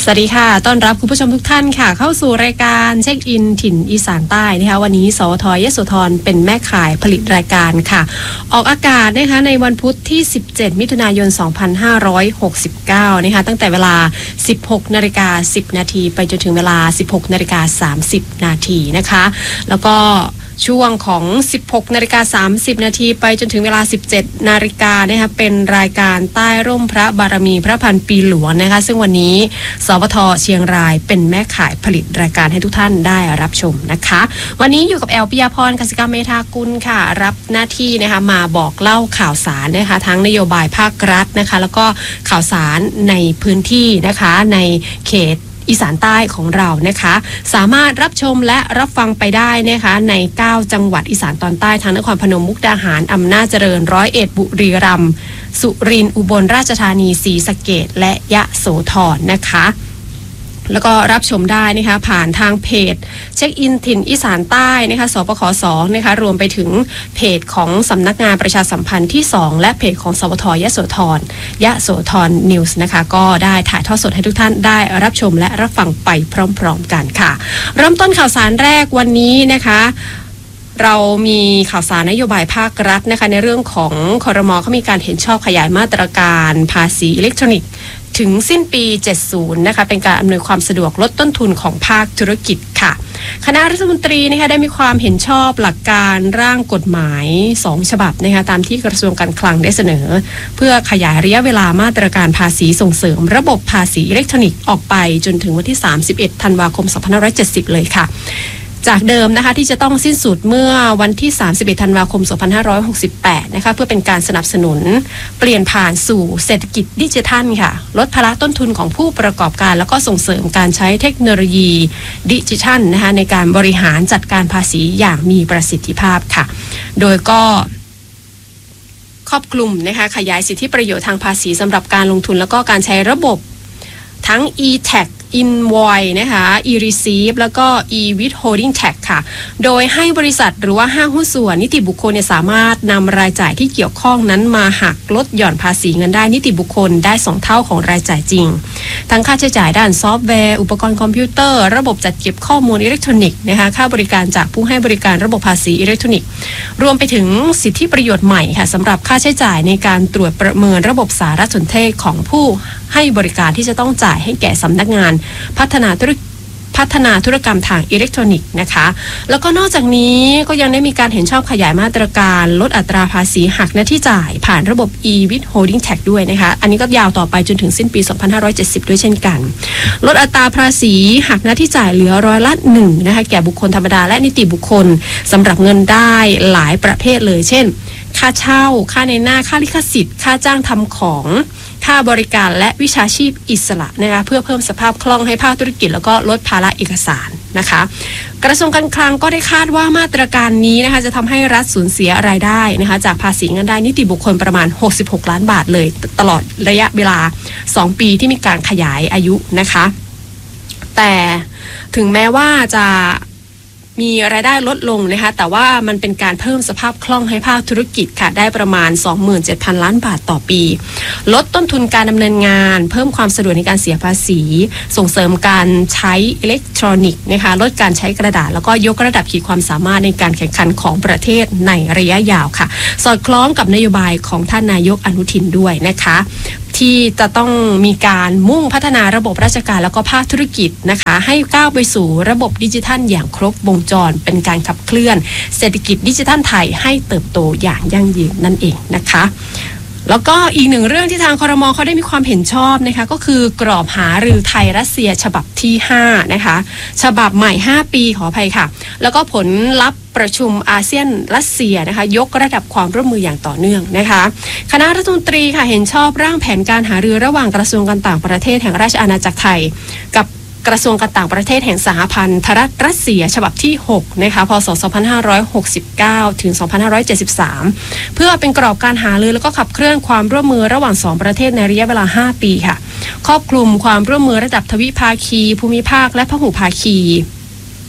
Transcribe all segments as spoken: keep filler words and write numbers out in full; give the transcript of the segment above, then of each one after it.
สวัสดีค่ะต้อนรับคุณผู้ชมทุกท่านค่ะเข้าสู่รายการเช็คอินถิ่นอีสานใต้นะคะวันนี้สวท.ยโสธรเป็นแม่ข่ายผลิตรายการค่ะออกอากาศนะคะในวันพุธที่สิบเจ็ดมิถุนายนสองพันห้าร้อยหกสิบเก้านะคะตั้งแต่เวลา สิบหกนาฬิกาสิบนาทีไปจนถึงเวลา สิบหกนาฬิกาสามสิบนาทีนะคะแล้วก็ช่วงของ สิบหกนาฬิกาสามสิบนาทีไปจนถึงเวลา สิบเจ็ดนาฬิกานะคะเป็นรายการใต้ร่มพระบารมีพระพันปีหลวงนะคะซึ่งวันนี้สวท.เชียงรายเป็นแม่ข่ายผลิตรายการให้ทุกท่านได้รับชมนะคะวันนี้อยู่กับแอลปิยาพรกสิกรรมเมธากุลค่ะรับหน้าที่นะคะมาบอกเล่าข่าวสารนะคะทั้งนโยบายภาครัฐนะคะแล้วก็ข่าวสารในพื้นที่นะคะในเขตอีสานใต้ของเรานะคะสามารถรับชมและรับฟังไปได้นะคะในเก้าจังหวัดอีสานตอนใต้ทั้งนครพนมมุกดาหารอำนาจเจริญร้อยเอ็ดบุรีรัมย์สุรินทร์อุบลราชธานีศรีสะเกษและยะโสธรนะคะแล้วก็รับชมได้นะคะผ่านทางเพจเช็คอินถิ่นอีสานใต้นะคะสปคสนะคะรวมไปถึงเพจของสำนักงานประชาสัมพันธ์ที่สองและเพจของสวท.ยโสธรยโสธรนิวส์นะคะก็ได้ถ่ายทอดสดให้ทุกท่านได้รับชมและรับฟังไปพร้อมๆกันค่ะเริ่มต้นข่าวสารแรกวันนี้นะคะเรามีข่าวสารนโยบายภาครัฐนะคะในเรื่องของครม.เขามีการเห็นชอบขยายมาตรการภาษีอิเล็กทรอนิกส์ถึงสิ้นปีเจ็ดสิบนะคะเป็นการอำนวยความสะดวกลดต้นทุนของภาคธุรกิจค่ะคณะรัฐมนตรีนะคะได้มีความเห็นชอบหลักการร่างกฎหมายสองฉบับนะคะตามที่กระทรวงการคลังได้เสนอเพื่อขยายระยะเวลามาตรการภาษีส่งเสริมระบบภาษีอิเล็กทรอนิกส์ออกไปจนถึงวันที่สามสิบเอ็ดธันวาคมสองพันห้าร้อยเจ็ดสิบเลยค่ะจากเดิมนะคะที่จะต้องสิ้นสุดเมื่อวันที่สามสิบเอ็ดธันวาคมสองพันห้าร้อยหกสิบแปดนะคะเพื่อเป็นการสนับสนุนเปลี่ยนผ่านสู่เศรษฐกิจดิจิทัลค่ะลดภาระต้นทุนของผู้ประกอบการแล้วก็ส่งเสริมการใช้เทคโนโลยีดิจิทัลนะคะในการบริหารจัดการภาษีอย่างมีประสิทธิภาพค่ะโดยก็ครอบคลุมนะคะขยายสิทธิประโยชน์ทางภาษีสำหรับการลงทุนแล้วก็การใช้ระบบทั้ง e-tax invoice นะคะ e-receive แล้วก็ e-withholding tax ค่ะโดยให้บริษัทหรือว่าห้างหุ้นส่วนนิติบุคคลเนี่ยสามารถนำรายจ่ายที่เกี่ยวข้องนั้นมาหักลดหย่อนภาษีเงินได้นิติบุคคลได้สองเท่าของรายจ่ายจริงทั้งค่าใช้จ่ายด้านซอฟต์แวร์อุปกรณ์คอมพิวเตอร์ระบบจัดเก็บข้อมูลอิเล็กทรอนิกส์นะคะค่าบริการจากผู้ให้บริการระบบภาษีอิเล็กทรอนิกส์รวมไปถึงสิทธิประโยชน์ใหม่ค่ะสำหรับค่าใช้จ่ายในการตรวจประเมินระบบสารสนเทศของผู้ให้บริการที่จะต้องจ่ายให้แก่สำนักงานพัฒนาธุรกิจพัฒนาธุรกรรมทางอิเล็กทรอนิกส์นะคะแล้วก็นอกจากนี้ก็ยังได้มีการเห็นชอบขยายมาตรการลดอัตราภาษีหักหน้าที่จ่ายผ่านระบบ e-withholding tax ด้วยนะคะอันนี้ก็ยาวต่อไปจนถึงสิ้นปีสองพันห้าร้อยเจ็ดสิบด้วยเช่นกันลดอัตราภาษีหักหน้าที่จ่ายเหลือร้อยละหนึ่งนะคะแก่บุคคลธรรมดาและนิติบุคคลสำหรับเงินได้หลายประเภทเลยเช่นค่าเช่าค่าในหน้าค่าลิขสิทธิ์ค่าจ้างทำของค่าบริการและวิชาชีพอิสระนะคะเพื่อเพิ่มสภาพคล่องให้ภาคธุรกิจแล้วก็ลดภาระเอกสารนะคะกระทรวงการคลังก็ได้คาดว่ามาตรการนี้นะคะจะทำให้รัฐสูญเสียรายได้นะคะจากภาษีเงินได้นิติบุคคลประมาณหกสิบหกล้านบาทเลยตลอดระยะเวลาสองปีที่มีการขยายอายุนะคะแต่ถึงแม้ว่าจะมีรายได้ลดลงนะคะแต่ว่ามันเป็นการเพิ่มสภาพคล่องให้ภาคธุรกิจค่ะได้ประมาณ สองหมื่นเจ็ดพัน ล้านบาทต่อปีลดต้นทุนการดำเนินงานเพิ่มความสะดวกในการเสียภาษีส่งเสริมการใช้อิเล็กทรอนิกส์นะคะลดการใช้กระดาษแล้วก็ยกระดับขีดความสามารถในการแข่งขันของประเทศในระยะยาวค่ะสอดคล้องกับนโยบายของท่านนายกอนุทินด้วยนะคะที่จะต้องมีการมุ่งพัฒนาระบบราชการแล้วก็ภาคธุรกิจนะคะให้ก้าวไปสู่ระบบดิจิทัลอย่างครบวงจรเป็นการขับเคลื่อนเศรษฐกิจดิจิทัลไทยให้เติบโตอย่างยั่งยืนนั่นเองนะคะแล้วก็อีกหนึ่งเรื่องที่ทางครม.เขาได้มีความเห็นชอบนะคะก็คือกรอบหารือไทยรัสเซียฉบับที่ห้านะคะฉบับใหม่ห้าปีขออภัยค่ะแล้วก็ผลลัพธ์ประชุมอาเซียนรัสเซียนะคะยกระดับความร่วมมืออย่างต่อเนื่องนะคะคณะรัฐมนตรีค่ะเห็นชอบร่างแผนการหารือระหว่างกระทรวงการต่างประเทศแห่งราชอาณาจักรไทยกับกระทรวงการต่างประเทศแห่งสหพันธรัฐรัสเซียฉบับที่หกนะคะพ.ศ. สองพันห้าร้อยหกสิบเก้า ถึง สองพันห้าร้อยเจ็ดสิบสาม เพื่อเป็นกรอบการหารือแล้วก็ขับเคลื่อนความร่วมมือระหว่างสองประเทศในระยะเวลาห้าปีค่ะครอบคลุมความร่วมมือระดับทวิภาคีภูมิภาคและพหุภาคี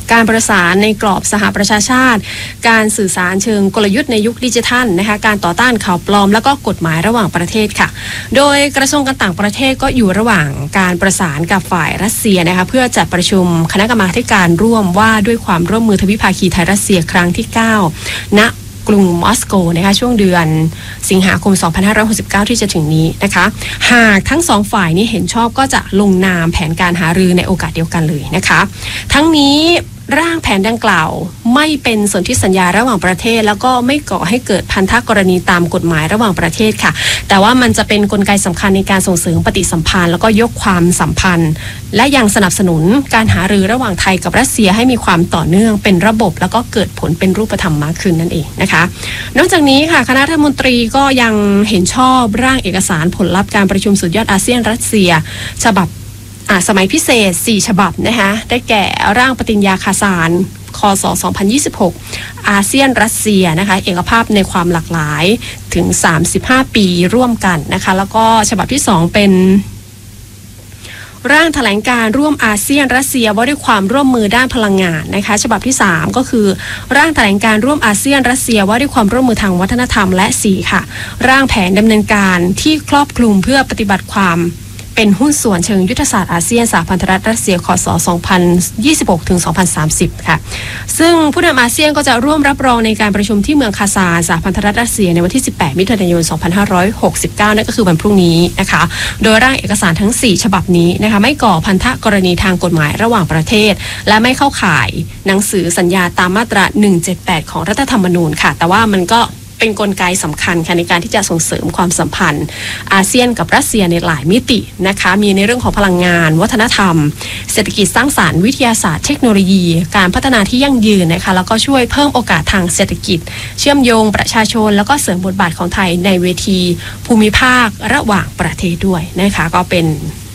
การประสานในกรอบสหประชาชาติการสื่อสารเชิงกลยุทธ์ในยุคดิจิทัลนะคะการต่อต้านข่าวปลอมแล้วก็กฎหมายระหว่างประเทศค่ะโดยกระทรวงการต่างประเทศก็อยู่ระหว่างการประสานกับฝ่ายรัสเซียนะคะเพื่อจัดประชุมคณะกรรมาการร่วมว่าด้วยความร่วมมือทวิภาคีไทยรัสเซียครั้งที่เก้าณกรุงมอสโกนะคะช่วงเดือนสิงหาคมสองพันห้าร้อยหกสิบเก้าที่จะถึงนี้นะคะหากทั้งสองฝ่ายนี้เห็นชอบก็จะลงนามแผนการหารือในโอกาสเดียวกันเลยนะคะทั้งนี้ร่างแผนดังกล่าวไม่เป็นสนธิสัญญาระหว่างประเทศแล้วก็ไม่ก่อให้เกิดพันธกรณีตามกฎหมายระหว่างประเทศค่ะแต่ว่ามันจะเป็นกลไกสำคัญในการส่งเสริมปฏิสัมพันธ์แล้วก็ยกความสัมพันธ์และยังสนับสนุนการหารือระหว่างไทยกับรัสเซียให้มีความต่อเนื่องเป็นระบบแล้วก็เกิดผลเป็นรูปธรรมมากขึ้นนั่นเองนะคะนอกจากนี้ค่ะคณะรัฐมนตรีก็ยังเห็นชอบร่างเอกสารผลลัพธ์การประชุมสุดยอดอาเซียนรัสเซียฉบับสมัยพิเศษสี่ฉบับนะคะได้แก่ร่างปฏิญญาคาซานคศสองพันยี่สิบหกอาเซียนรัสเซียนะคะเอกภาพในความหลากหลายถึงสามสิบห้าปีร่วมกันนะคะแล้วก็ฉบับที่สองเป็นร่างแถลงการร่วมอาเซียนรัสเซียว่าด้วยความร่วมมือด้านพลังงานนะคะฉบับที่สามก็คือร่างแถลงการร่วมอาเซียนรัสเซียว่าด้วยความร่วมมือทางวัฒนธรรมและสี่ค่ะร่างแผนดำเนินการที่ครอบคลุมเพื่อปฏิบัติความเป็นหุ้นส่วนเชิงยุทธศาสตร์อาเซียนสหพันธรัฐรัสเซียคศสองพันยี่สิบหกถึงสองพันสามสิบค่ะซึ่งผู้นำอาเซียนก็จะร่วมรับรองในการประชุมที่เมืองคาซานสหพันธรัฐรัสเซียในวันที่สิบแปดมิถุนายนสองพันห้าร้อยหกสิบเก้านั่นก็คือวันพรุ่งนี้นะคะโดยร่างเอกสารทั้งสี่ฉบับนี้นะคะไม่ก่อพันธกรณีทางกฎหมายระหว่างประเทศและไม่เข้าข่ายหนังสือสัญญาตามมาตราหนึ่งเจ็ดแปดของรัฐธรรมนูญค่ะแต่ว่ามันก็เป็นกลไกสำคัญค่ะในการที่จะส่งเสริมความสัมพันธ์อาเซียนกับรัสเซียในหลายมิตินะคะมีในเรื่องของพลังงานวัฒนธรรมเศรษฐกิจสร้างสรรค์วิทยาศาสตร์เทคโนโลยีการพัฒนาที่ยั่งยืนนะคะแล้วก็ช่วยเพิ่มโอกาสทางเศรษฐกิจเชื่อมโยงประชาชนแล้วก็เสริมบทบาทของไทยในเวทีภูมิภาคระหว่างประเทศด้วยนะคะก็เป็น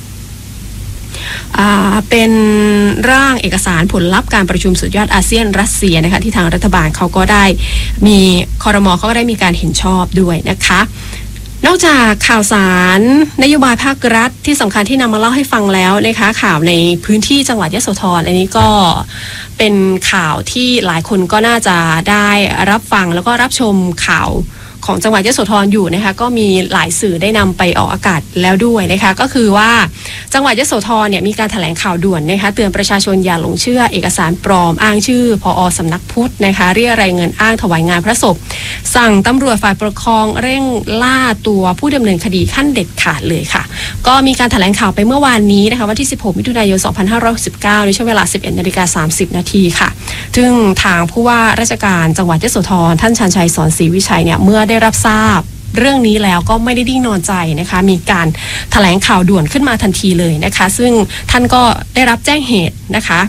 เป็นร่างเอกสารผลลัพธ์การประชุมสุดยอดอาเซียนรัสเซียนะคะที่ทางรัฐบาลเขาก็ได้มีครม.เขาก็ได้มีการเห็นชอบด้วยนะคะนอกจากข่าวสารนโยบายภาครัฐที่สำคัญที่นำมาเล่าให้ฟังแล้วนะคะข่าวในพื้นที่จังหวัดยโสธรอันนี้ก็เป็นข่าวที่หลายคนก็น่าจะได้รับฟังแล้วก็รับชมข่าวของจังหวัดยโสธรอยู่นะคะก็มีหลายสื่อได้นำไปออกอากาศแล้วด้วยนะคะก็คือว่าจังหวัดยโสธรเนี่ยมีการแถลงข่าวด่วนนะคะเตือนประชาชนอย่าหลงเชื่อเอกสารปลอมอ้างชื่อผอ.สำนักพุทธนะคะเรียรายเงินอ้างถวายงานพระศพสั่งตำรวจฝ่ายปกครองเร่งล่าตัวผู้ดำเนินคดีขั้นเด็ดขาดเลยค่ะก็มีการแถลงข่าวไปเมื่อวานนี้นะคะวันที่สิบหกมิถุนายนสองพันห้าร้อยหกสิบเก้าในช่วงเวลา สิบเอ็ดนาฬิกาสามสิบนาทีค่ะซึ่งทางผู้ว่าราชการจังหวัดยโสธรท่านชาญชัยสอนศรีวิชัยเนี่ยเมื่อได้รับทราบเรื่องนี้แล้วก็ไม่ได้ดิ้งนอนใจนะคะมีการแถลงข่าวด่วนขึ้นมาทันทีเลยนะคะซึ่งท่านก็ได้รับแจ้งเหตุนะคะ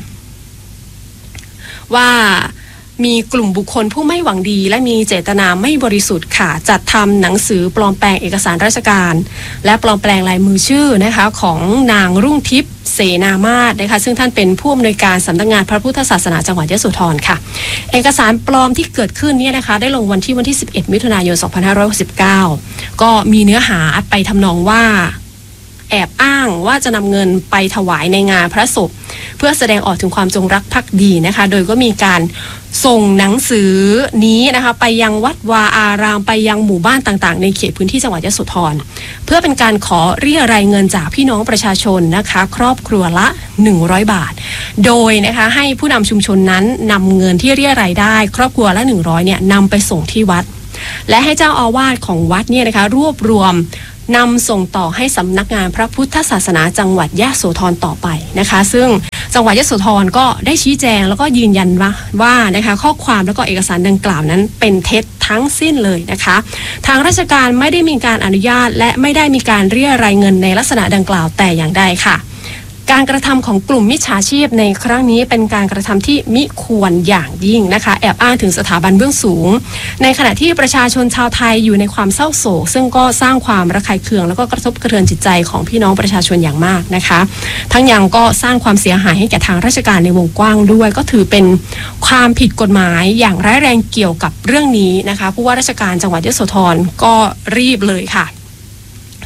ว่ามีกลุ่มบุคคลผู้ไม่หวังดีและมีเจตนาไม่บริสุทธิ์ค่ะจัดทำหนังสือปลอมแปลงเอกสารราชการและปลอมแปลงลายมือชื่อนะคะของนางรุ่งทิพย์เสนามาศนะคะซึ่งท่านเป็นผู้อำนวยการสำนักงานพระพุทธศาสนาจังหวัดยโสธรค่ะเอกสารปลอมที่เกิดขึ้นเนี่ยนะคะได้ลงวันที่วันที่สิบเอ็ดมิถุนายนสองพันห้าร้อยหกสิบเก้าก็มีเนื้อหาไปทำนองว่าแอบอ้างว่าจะนำเงินไปถวายในงานพระศพเพื่อแสดงออกถึงความจงรักภักดีนะคะโดยก็มีการส่งหนังสือนี้นะคะไปยังวัดวาอารามไปยังหมู่บ้านต่างๆในเขตพื้นที่จังหวัดยโสธรเพื่อเป็นการขอเรียรายเงินจากพี่น้องประชาชนนะคะครอบครัวละหนึ่งร้อยบาทโดยนะคะให้ผู้นำชุมชนนั้นนำเงินที่เรียรายได้ครอบครัวละหนึ่งร้อยเนี่ยนำไปส่งที่วัดและให้เจ้าอาวาสของวัดเนี่ยนะคะรวบรวมนำส่งต่อให้สำนักงานพระพุทธศาสนาจังหวัดยโสธรต่อไปนะคะซึ่งจังหวัดยโสธรก็ได้ชี้แจงแล้วก็ยืนยันว่าว่านะคะข้อความแล้วก็เอกสารดังกล่าวนั้นเป็นเท็จทั้งสิ้นเลยนะคะทางราชการไม่ได้มีการอนุญาตและไม่ได้มีการเรียรายเงินในลักษณะดังกล่าวแต่อย่างใดค่ะการกระทำของกลุ่มมิจฉาชีพในครั้งนี้เป็นการกระทำที่มิควรอย่างยิ่งนะคะแอบอ้างถึงสถาบันเบื้องสูงในขณะที่ประชาชนชาวไทยอยู่ในความเศร้าโศกซึ่งก็สร้างความระคายเคืองแล้วก็กระทบกระเทือนจิตใจของพี่น้องประชาชนอย่างมากนะคะทั้งยังก็สร้างความเสียหายให้แก่ทางราชการในวงกว้างด้วยก็ถือเป็นความผิดกฎหมายอย่างร้ายแรงเกี่ยวกับเรื่องนี้นะคะผู้ว่าราชการจังหวัดยโสธรก็รีบเลยค่ะ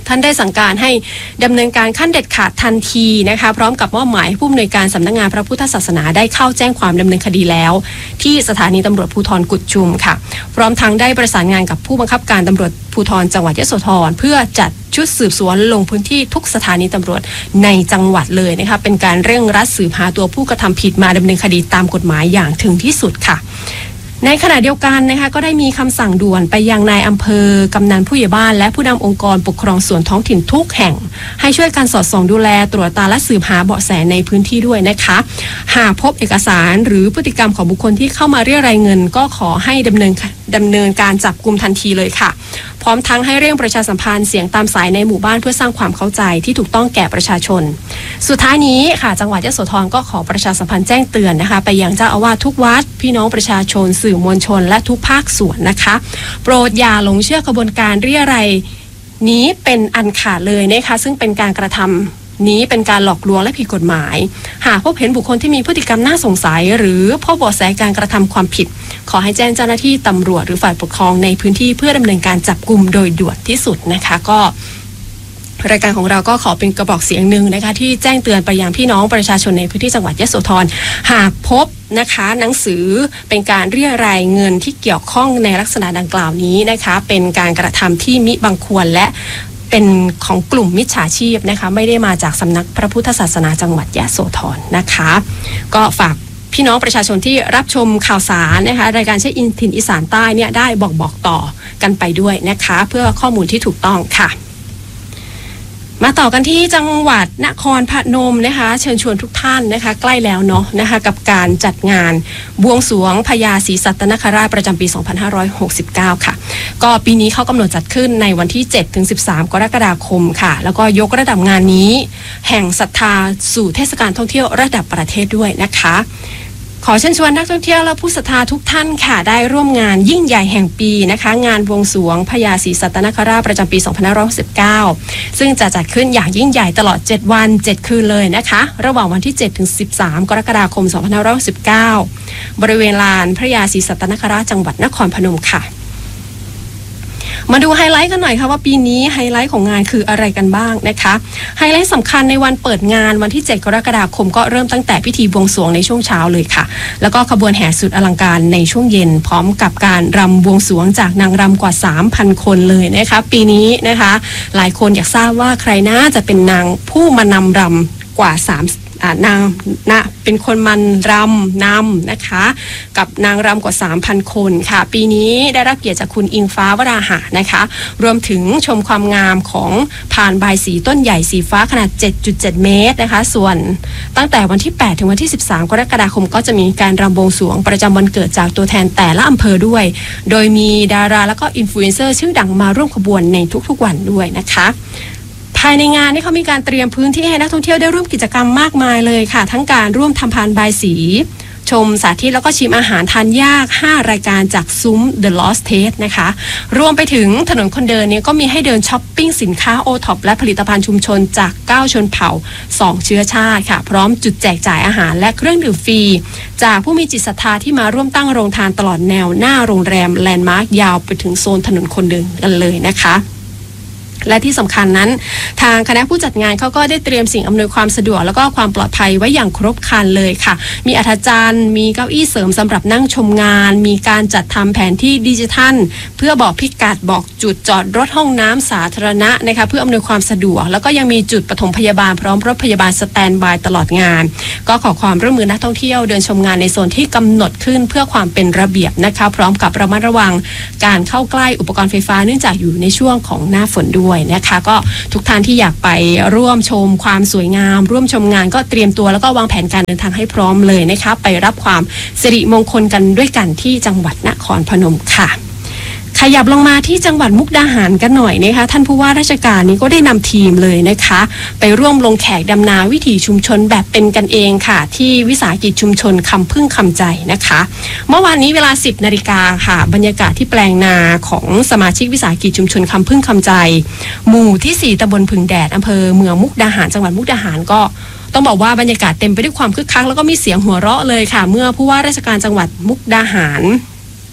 ท่านได้สั่งการให้ดำเนินการขั้นเด็ดขาดทันทีนะคะพร้อมกับมอบหมายผู้อำนวยการสำนักงานพระพุทธศาสนาได้เข้าแจ้งความดำเนินคดีแล้วที่สถานีตำรวจภูธรกุดชุมค่ะพร้อมทั้งได้ประสานงานกับผู้บังคับการตำรวจภูธรจังหวัดยโสธรเพื่อจัดชุดสืบสวนลงพื้นที่ทุกสถานีตำรวจในจังหวัดเลยนะคะเป็นการเร่งรัดสืบหาตัวผู้กระทำผิดมาดำเนินคดีตามกฎหมายอย่างถึงที่สุดค่ะในขณะเดียวกันนะคะก็ได้มีคำสั่งด่วนไปยังนายอำเภอกำนันผู้ใหญ่บ้านและผู้นำองค์กรปกครองส่วนท้องถิ่นทุกแห่งให้ช่วยกันสอดส่องดูแลตรวจตาและสืบหาเบาะแสในพื้นที่ด้วยนะคะหากพบเอกสารหรือพฤติกรรมของบุคคลที่เข้ามาเรียรายเงินก็ขอให้ดำเนินดำเนินการจับกุมทันทีเลยค่ะพร้อมทั้งให้เร่งประชาสัมพันธ์เสียงตามสายในหมู่บ้านเพื่อสร้างความเข้าใจที่ถูกต้องแก่ประชาชนสุดท้ายนี้ค่ะจังหวัดยโสธรก็ขอประชาสัมพันธ์แจ้งเตือนนะคะไปยังเจ้าอาวาสทุกวัดพี่น้องประชาชนสื่อมวลชนและทุกภาคส่วนนะคะโปรดอย่าหลงเชื่อกระบวนการเรียรัยนี้เป็นอันขาดเลยนะคะซึ่งเป็นการกระทำนี้เป็นการหลอกลวงและผิดกฎหมายหากพบเห็นบุคคลที่มีพฤติกรรมน่าสงสัยหรือพบเบาะแสการกระทำความผิดขอให้แจ้งเจ้าหน้าที่ตำรวจหรือฝ่ายปกครองในพื้นที่เพื่อดำเนินการจับกุมโดยด่วนที่สุดนะคะก็รายการของเราก็ขอเป็นกระบอกเสียงหนึ่งนะคะที่แจ้งเตือนไปยังพี่น้องประชาชนในพื้นที่จังหวัดยโสธรหากพบนะคะหนังสือเป็นการเรียรายเงินที่เกี่ยวข้องในลักษณะดังกล่าวนี้นะคะเป็นการกระทำที่มิบังควรและเป็นของกลุ่มมิจฉาชีพนะคะไม่ได้มาจากสำนักพระพุทธศาสนาจังหวัดยโสธรนะคะก็ฝากพี่น้องประชาชนที่รับชมข่าวสารนะคะรายการเช็คอินถิ่นอีสานใต้เนี่ยได้บอกบอกต่อกันไปด้วยนะคะเพื่อข้อมูลที่ถูกต้องค่ะมาต่อกันที่จังหวัดนครพนมนะคะเชิญชวนทุกท่านนะคะใกล้แล้วเนาะนะคะกับการจัดงานบวงสรวงพญาศรีสัตนคราชประจำปีสองพันห้าร้อยหกสิบเก้าค่ะก็ปีนี้เขากำหนดจัดขึ้นในวันที่ เจ็ดถึงสิบสาม กรกฎาคมค่ะแล้วก็ยกระดับงานนี้แห่งศรัทธาสู่เทศกาลท่องเที่ยวระดับประเทศด้วยนะคะขอเชิญชวนนักท่องเที่ยวและผู้ศรัทธาทุกท่านค่ะได้ร่วมงานยิ่งใหญ่แห่งปีนะคะงานบวงสรวงพญาศรีสัตนคราชประจำปีสองพันห้าร้อยหกสิบเก้าซึ่งจะจัดขึ้นอย่างยิ่งใหญ่ตลอดเจ็ดวันเจ็ดคืนเลยนะคะระหว่างวันที่ เจ็ดถึงสิบสาม กรกฎาคมสองพันห้าร้อยหกสิบเก้าบริเวณลานพระยาศรีสัตนคราชจังหวัดนครพนมค่ะมาดูไฮไลท์กันหน่อยค่ะว่าปีนี้ไฮไลท์ของงานคืออะไรกันบ้างนะคะไฮไลท์สำคัญในวันเปิดงานวันที่เจ็ดกรกฎาคมก็เริ่มตั้งแต่พิธีบวงสรวงในช่วงเช้าเลยค่ะแล้วก็ขบวนแห่สุดอลังการในช่วงเย็นพร้อมกับการรำบวงสรวงจากนางรำกว่า สามพัน คนเลยนะคะปีนี้นะคะหลายคนอยากทราบว่าใครน่าจะเป็นนางผู้มานำรำกว่าสามนางนะเป็นคนมันรำนำนะคะกับนางรำกว่า สามพัน คนค่ะปีนี้ได้รับเกียรติจากคุณอิงฟ้าวราหะนะคะรวมถึงชมความงามของพานบายสีต้นใหญ่สีฟ้าขนาด เจ็ดจุดเจ็ด เมตรนะคะส่วนตั้งแต่วันที่แปดถึงวันที่สิบสามกรกฎาคมก็จะมีการรำบวงสรวงประจำวันเกิดจากตัวแทนแต่ละอำเภอด้วยโดยมีดาราแล้วก็อินฟลูเอนเซอร์ชื่อดังมาร่วมขบวนในทุกๆวันด้วยนะคะภายในงานนี่เขามีการเตรียมพื้นที่ให้นักท่องเที่ยวได้ร่วมกิจกรรมมากมายเลยค่ะทั้งการร่วมทำพานบายสีชมสาธิตแล้วก็ชิมอาหารทานยากห้ารายการจากซุ้ม The Lost Taste นะคะรวมไปถึงถนนคนเดินเนี่ยก็มีให้เดินช้อปปิ้งสินค้าโอท็อปและผลิตภัณฑ์ชุมชนจากเก้าชนเผ่าสองเชื้อชาติค่ะพร้อมจุดแจกจ่ายอาหารและเครื่องดื่มฟรีจากผู้มีจิตศรัทธาที่มาร่วมตั้งโรงทานตลอดแนวหน้าโรงแรมแลนด์มาร์คยาวไปถึงโซนถนนคนเดินกันเลยนะคะและที่สำคัญนั้นทางคณะผู้จัดงานเขาก็ได้เตรียมสิ่งอำนวยความสะดวกแล้วก็ความปลอดภัยไว้อย่างครบครันเลยค่ะมีอัฐจันทร์มีเก้าอี้เสริมสำหรับนั่งชมงานมีการจัดทำแผนที่ดิจิทัลเพื่อบอกพิกัดบอกจุดจอดรถห้องน้ำสาธารณะนะคะเพื่ออำนวยความสะดวกแล้วก็ยังมีจุดปฐมพยาบาลพร้อมรถพยาบาลสแตนด์บายตลอดงานก็ขอความร่วมมือนักท่องเที่ยวเดินชมงานในโซนที่กำหนดขึ้นเพื่อความเป็นระเบียบนะคะพร้อมกับระมัดระวังการเข้าใกล้อุปกรณ์ไฟฟ้าเนื่องจากอยู่ในช่วงของหน้าฝนด้วยนะคะก็ทุกท่านที่อยากไปร่วมชมความสวยงามร่วมชมงานก็เตรียมตัวแล้วก็วางแผนการเดินทางให้พร้อมเลยนะคะไปรับความสิริมงคลกันด้วยกันที่จังหวัดนครพนมค่ะขยับลงมาที่จังหวัดมุกดาหารกันหน่อยนะคะท่านผู้ว่าราชการนี้ก็ได้นำทีมเลยนะคะไปร่วมลงแขกดำนาวิถีชุมชนแบบเป็นกันเองค่ะที่วิสาหกิจชุมชนคำพึ่งคำใจนะคะเมื่อวานนี้เวลา สิบนาฬิกาค่ะบรรยากาศที่แปลงนาของสมาชิกวิสาหกิจชุมชนคำพึ่งคำใจหมู่ที่สี่ตำบลผึ่งแดดอำเภอเมืองมุกดาหารจังหวัดมุกดาหารก็ต้องบอกว่าบรรยากาศเต็มไปด้วยความคึกคักแล้วก็มีเสียงหัวเราะเลยค่ะเมื่อผู้ว่าราชการจังหวัดมุกดาหาร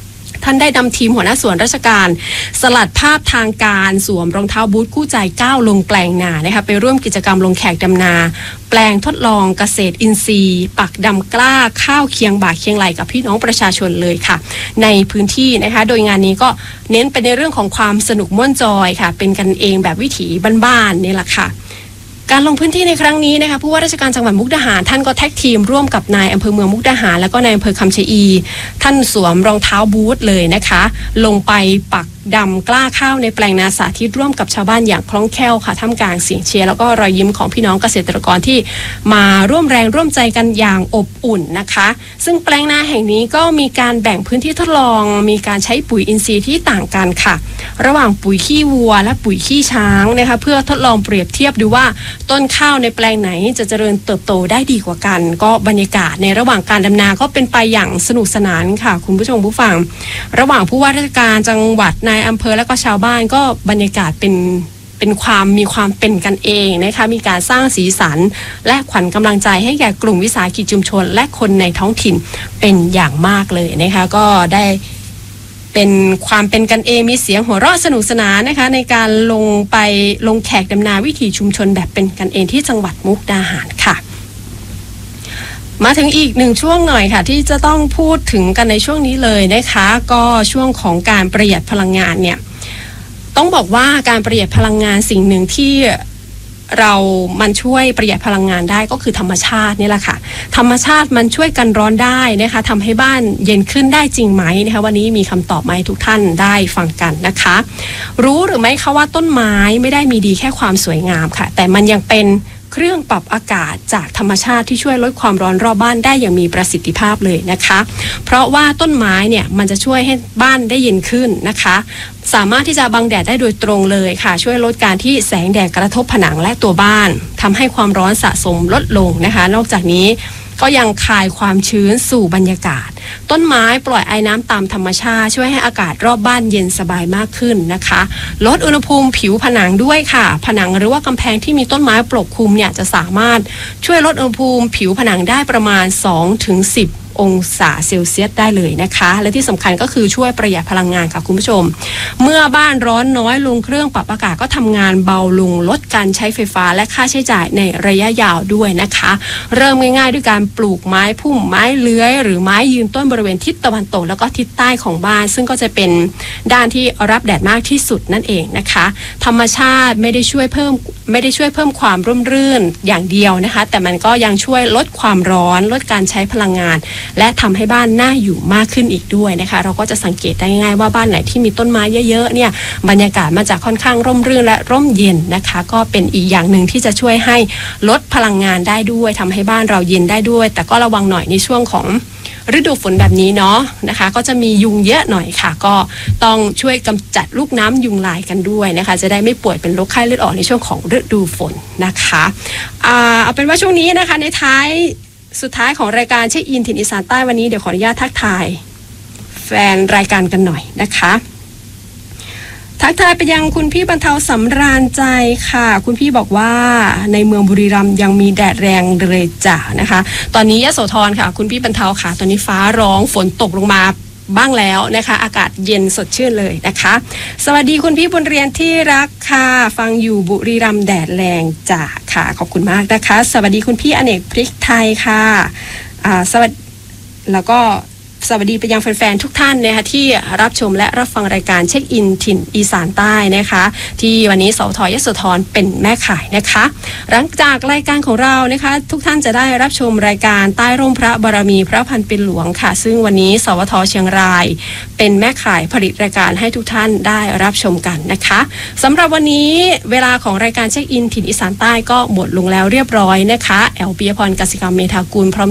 ท่านได้นำทีมหัวหน้าส่วนราชการสลัดภาพทางการสวมรองเท้าบูทคู่ใจก้าวลงแปลงนานะคะไปร่วมกิจกรรมลงแขกดำนาแปลงทดลองเกษตรอินทรีย์ปักดำกล้าข้าวเคียงบ่าเคียงไหลกับพี่น้องประชาชนเลยค่ะในพื้นที่นะคะโดยงานนี้ก็เน้นไปในเรื่องของความสนุกม่วนจอยค่ะเป็นกันเองแบบวิถีบ้านๆนี่แหละค่ะการลงพื้นที่ในครั้งนี้นะคะผู้ว่าราชการจังหวัดมุกดาหารท่านก็แท็กทีมร่วมกับนายอำเภอเมืองมุกดาหารแล้วก็นายอำเภอคำชะอีท่านสวมรองเท้าบูทเลยนะคะลงไปปักดำกล้าข้าวในแปลงนาสาธิตร่วมกับชาวบ้านอย่างคล่องแคล่วค่ะท่ามกลางเสียงเชียร์แล้วก็รอยยิ้มของพี่น้องเกษตรกรที่มาร่วมแรงร่วมใจกันอย่างอบอุ่นนะคะซึ่งแปลงนาแห่งนี้ก็มีการแบ่งพื้นที่ทดลองมีการใช้ปุ๋ยอินทรีย์ที่ต่างกันค่ะระหว่างปุ๋ยขี้วัวและปุ๋ยขี้ช้างนะคะเพื่อทดลองเปรียบเทียบดูว่าต้นข้าวในแปลงไหนจะเจริญเติบโตได้ดีกว่ากันก็บรรยากาศในระหว่างการดำนาก็เป็นไปอย่างสนุกสนานค่ะคุณผู้ชมผู้ฟังระหว่างผู้ว่าราชการจังหวัดนายอำเภอและก็ชาวบ้านก็บรรยากาศเป็นเป็นความมีความเป็นกันเองนะคะมีการสร้างสีสันและขวัญกำลังใจให้แก่กลุ่มวิสาหกิจชุมชนและคนในท้องถิ่นเป็นอย่างมากเลยนะคะก็ได้เป็นความเป็นกันเองมีเสียงหัวเราะสนุกสนานนะคะในการลงไปลงแขกดำนาวิถีชุมชนแบบเป็นกันเองที่จังหวัดมุกดาหารค่ะมาถึงอีกหนึ่งช่วงหน่อยค่ะที่จะต้องพูดถึงกันในช่วงนี้เลยนะคะก็ช่วงของการประหยัดพลังงานเนี่ยต้องบอกว่าการประหยัดพลังงานสิ่งหนึ่งที่เรามันช่วยประหยัดพลังงานได้ก็คือธรรมชาตินี่แหละค่ะธรรมชาติมันช่วยกันร้อนได้นะคะทำให้บ้านเย็นขึ้นได้จริงไหมนะคะวันนี้มีคำตอบมาให้ทุกท่านได้ฟังกันนะคะรู้หรือไม่คะว่าต้นไม้ไม่ได้มีดีแค่ความสวยงามค่ะแต่มันยังเป็นเครื่องปรับอากาศจากธรรมชาติที่ช่วยลดความร้อนรอบบ้านได้อย่างมีประสิทธิภาพเลยนะคะเพราะว่าต้นไม้เนี่ยมันจะช่วยให้บ้านได้เย็นขึ้นนะคะสามารถที่จะบังแดดได้โดยตรงเลยค่ะช่วยลดการที่แสงแดดกระทบผนังและตัวบ้านทำให้ความร้อนสะสมลดลงนะคะนอกจากนี้ก็ยังคายความชื้นสู่บรรยากาศต้นไม้ปล่อยไอน้ำตามธรรมชาติช่วยให้อากาศรอบบ้านเย็นสบายมากขึ้นนะคะลดอุณหภูมิผิวผนังด้วยค่ะผนังหรือว่ากำแพงที่มีต้นไม้ปกคลุมเนี่ยจะสามารถช่วยลดอุณหภูมิผิวผนังได้ประมาณ สองถึงสิบองศาเซลเซียสได้เลยนะคะและที่สำคัญก็คือช่วยประหยัดพลังงานค่ะคุณผู้ชมเมื่อบ้านร้อนน้อยลงเครื่องปรับอากาศก็ทำงานเบาลงลดการใช้ไฟฟ้าและค่าใช้จ่ายในระยะยาวด้วยนะคะเริ่มง่ายๆด้วยการปลูกไม้พุ่มไม้เลื้อยหรือไม้ยืนต้นบริเวณทิศตะวันตกแล้วก็ทิศใต้ของบ้านซึ่งก็จะเป็นด้านที่รับแดดมากที่สุดนั่นเองนะคะธรรมชาติไม่ได้ช่วยเพิ่มไม่ได้ช่วยเพิ่มความร่มรื่นอย่างเดียวนะคะแต่มันก็ยังช่วยลดความร้อนลดการใช้พลังงานและทำให้บ้านน่าอยู่มากขึ้นอีกด้วยนะคะเราก็จะสังเกตได้ง่ายว่าบ้านไหนที่มีต้นไม้เยอะๆเนี่ยบรรยากาศมันจะค่อนข้างร่มรื่นและร่มเย็นนะคะก็เป็นอีกอย่างหนึ่งที่จะช่วยให้ลดพลังงานได้ด้วยทำให้บ้านเราเย็นได้ด้วยแต่ก็ระวังหน่อยในช่วงของฤดูฝนแบบนี้เนาะนะคะก็จะมียุงเยอะหน่อยค่ะก็ต้องช่วยกำจัดลูกน้ำยุงลายกันด้วยนะคะจะได้ไม่ป่วยเป็นโรคไข้เลือดออกในช่วงของฤดูฝนนะคะอ่าเอาเป็นว่าช่วงนี้นะคะในท้ายสุดท้ายของรายการเช็คอินถิ่นอีสานใต้วันนี้เดี๋ยวขออนุญาตทักทายแฟนรายการกันหน่อยนะคะทักทายไปยังคุณพี่บรรเทาสำราญใจค่ะคุณพี่บอกว่าในเมืองบุรีรัมย์ยังมีแดดแรงเลยจ้ะนะคะตอนนี้ยโสธรค่ะคุณพี่บรรเทาค่ะตอนนี้ฟ้าร้องฝนตกลงมาบ้างแล้วนะคะอากาศเย็นสดชื่นเลยนะคะสวัสดีคุณพี่บุญเรียนที่รักค่ะฟังอยู่บุรีรัมย์แดดแรงจ้ะค่ะขอบคุณมากนะคะสวัสดีคุณพี่อเนกพริกไทยค่ะอ่าสวัสดีแล้วก็สวัสดีไปยังแฟนๆทุกท่านนะคะที่รับชมและรับฟังรายการเช็คอินถิ่นอีสานใต้นะคะที่วันนี้สทยโสธรเป็นแม่ข่ายนะคะหลังจากรายการของเรานะคะทุกท่านจะได้รับชมรายการใต้ร่มพระบารมีพระพันปีหลวงค่ะซึ่งวันนี้สวทเชียงรายเป็นแม่ข่ายผลิตรายการให้ทุกท่านได้รับชมกันนะคะสำหรับวันนี้เวลาของรายการเช็คอินถิ่นอีสานใต้ก็หมดลงแล้วเรียบร้อยนะคะแอลปิยพรกสิกรรมเมธากุลพร้อม